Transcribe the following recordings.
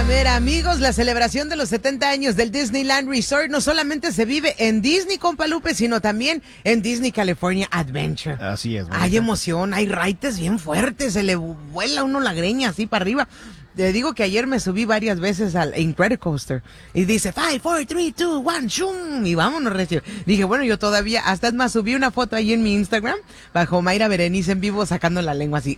mera, amigos, la celebración de los 70 años del Disneyland Resort no solamente se vive en Disney, compa Lupe, sino también en Disney California Adventure. Así es. Hay emoción, hay raites bien fuertes, se le vuela a uno la greña así para arriba. Te digo que ayer me subí varias veces al Incredicoaster y dice 5, 4, 3, 2, 1, shum, y vámonos recio. Dije, bueno, yo todavía, hasta es más, subí una foto ahí en mi Instagram bajo Mayra Berenice en vivo sacando la lengua así.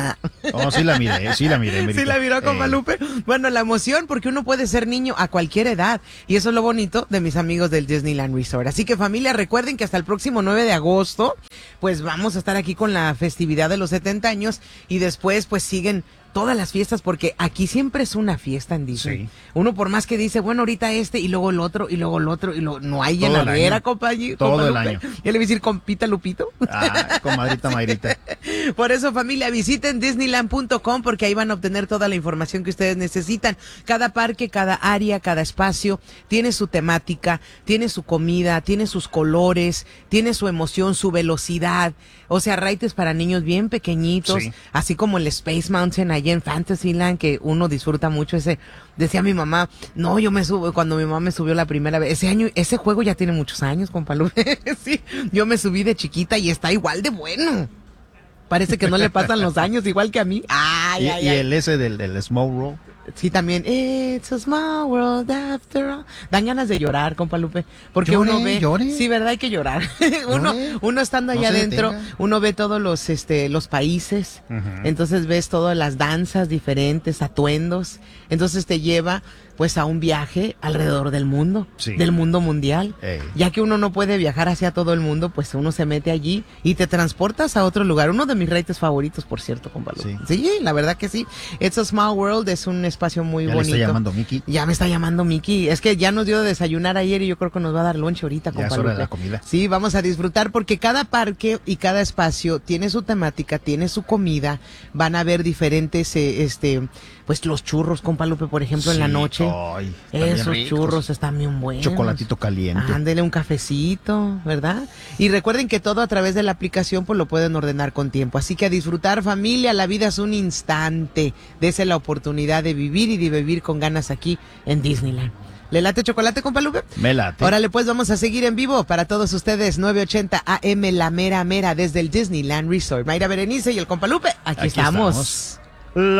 Oh, sí la miré. Sí la miró, compa Lupe. Bueno, la emoción porque uno puede ser niño a cualquier edad y eso es lo bonito de mis amigos del Disneyland Resort. Así que familia, recuerden que hasta el próximo 9 de agosto pues vamos a estar aquí con la festividad de los 70 años y después pues siguen todas las fiestas, porque aquí siempre es una fiesta en Disney. Sí. Uno por más que dice, bueno, ahorita y luego el otro, y luego el otro, no hay llenadera, compañero. Todo el año. Ya le voy a decir compita Lupito. Comadrita Mayrita. Por eso, familia, visiten Disneyland.com porque ahí van a obtener toda la información que ustedes necesitan. Cada parque, cada área, cada espacio tiene su temática, tiene su comida, tiene sus colores, tiene su emoción, su velocidad. O sea, raites para niños bien pequeñitos, sí. Así como el Space Mountain allá en Fantasyland, que uno disfruta mucho ese. Decía mi mamá, no, yo me subo, cuando mi mamá me subió la primera vez, ese juego ya tiene muchos años, compa Lupe. Sí, yo me subí de chiquita y está igual de bueno. Parece que no le pasan los años igual que a mí. Y el ese del Small World. Sí, también. It's a small world after all. Dan ganas de llorar, compa Lupe. Porque uno ve. Llore. Sí, verdad, hay que llorar. uno estando allá adentro, uno ve todos los países. Uh-huh. Entonces ves todas las danzas diferentes, atuendos. Entonces te lleva pues a un viaje alrededor del mundo, sí. Del mundo mundial. Ey. Ya que uno no puede viajar hacia todo el mundo, pues uno se mete allí y te transportas a otro lugar. Uno de mis raites favoritos, por cierto, compa Lupe. Sí, la verdad que sí. It's a Small World es un espacio muy bonito. ¿Ya me está llamando Mickey? Ya me está llamando Mickey. Es que ya nos dio de desayunar ayer y yo creo que nos va a dar lunch ahorita, compa Lupe. Ya es hora de la comida. Sí, vamos a disfrutar porque cada parque y cada espacio tiene su temática, tiene su comida. Van a haber diferentes, pues los churros, compa Lupe, por ejemplo, sí, en la noche. Ay, esos churros están bien buenos. Chocolatito caliente. Ándele un cafecito, ¿verdad? Y recuerden que todo a través de la aplicación pues lo pueden ordenar con tiempo. Así que a disfrutar, familia, la vida es un instante. Dese la oportunidad de vivir y de vivir con ganas aquí en Disneyland. ¿Le late chocolate, compa Lupe? Me late. Órale, pues vamos a seguir en vivo para todos ustedes. 980 AM, la mera mera, desde el Disneyland Resort. Mayra Berenice y el compa Lupe, aquí estamos.